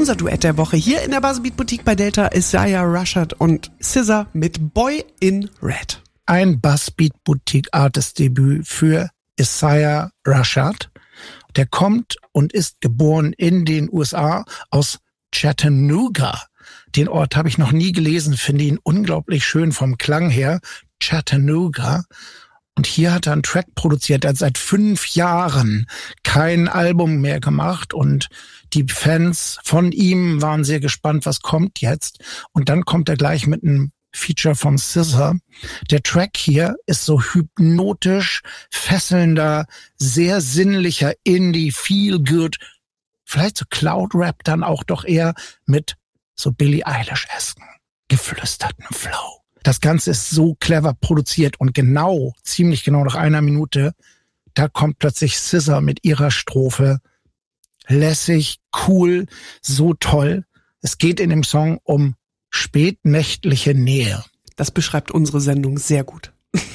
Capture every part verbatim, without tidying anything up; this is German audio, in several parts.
Unser Duett der Woche hier in der Buzzbeat Boutique bei Delta ist Isaiah Rashad und S Z A mit Boy in Red. Ein Buzzbeat Boutique Artist Debüt für Isaiah Rashad. Der kommt und ist geboren in den U S A aus Chattanooga. Den Ort habe ich noch nie gelesen, finde ihn unglaublich schön vom Klang her. Chattanooga. Und hier hat er einen Track produziert. Er hat seit fünf Jahren kein Album mehr gemacht und die Fans von ihm waren sehr gespannt, was kommt jetzt. Und dann kommt er gleich mit einem Feature von S Z A. Der Track hier ist so hypnotisch, fesselnder, sehr sinnlicher Indie, feel good, vielleicht so Cloud-Rap dann auch doch eher mit so Billie Eilish-esken, geflüsterten Flow. Das Ganze ist so clever produziert und genau, ziemlich genau nach einer Minute, da kommt plötzlich S Z A mit ihrer Strophe. Lässig, cool, so toll. Es geht in dem Song um spätnächtliche Nähe. Das beschreibt unsere Sendung sehr gut.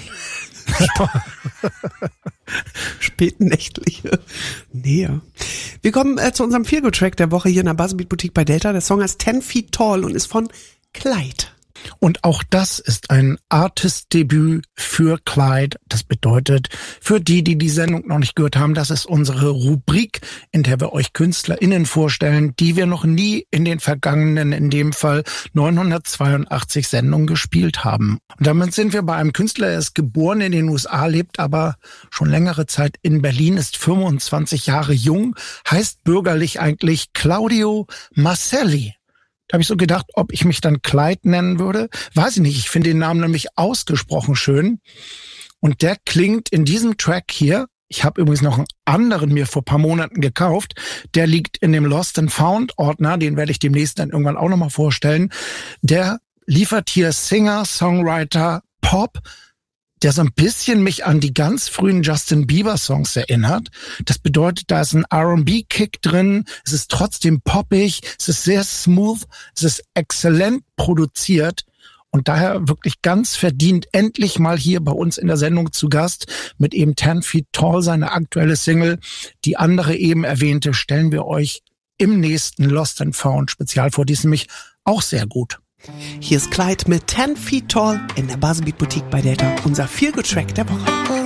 Spätnächtliche Nähe. Wir kommen äh, zu unserem Feel-Good-Track der Woche hier in der Buzzbeat Boutique bei Delta. Der Song heißt ten feet tall und ist von Clyde. Und auch das ist ein Artist-Debüt für Clyde. Das bedeutet, für die, die die Sendung noch nicht gehört haben, das ist unsere Rubrik, in der wir euch KünstlerInnen vorstellen, die wir noch nie in den vergangenen, in dem Fall neunhundertzweiundachtzig Sendungen gespielt haben. Und damit sind wir bei einem Künstler, der ist geboren in den U S A, lebt aber schon längere Zeit in Berlin, ist fünfundzwanzig Jahre jung, heißt bürgerlich eigentlich Claudio Marcelli. Da habe ich so gedacht, ob ich mich dann Clyde nennen würde. Weiß ich nicht, ich finde den Namen nämlich ausgesprochen schön. Und der klingt in diesem Track hier, ich habe übrigens noch einen anderen mir vor ein paar Monaten gekauft, der liegt in dem Lost and Found Ordner, den werde ich demnächst dann irgendwann auch nochmal vorstellen. Der liefert hier Singer, Songwriter, Pop, der so ein bisschen mich an die ganz frühen Justin Bieber Songs erinnert. Das bedeutet, da ist ein R und B-Kick drin, es ist trotzdem poppig, es ist sehr smooth, es ist exzellent produziert und daher wirklich ganz verdient endlich mal hier bei uns in der Sendung zu Gast mit eben ten feet tall, seine aktuelle Single. Die andere eben erwähnte stellen wir euch im nächsten Lost and Found Spezial vor, die ist nämlich auch sehr gut. Hier ist Clyde mit ten feet tall in der Buzzbeat Boutique bei Delta, unser Feel-Good-Track der Woche.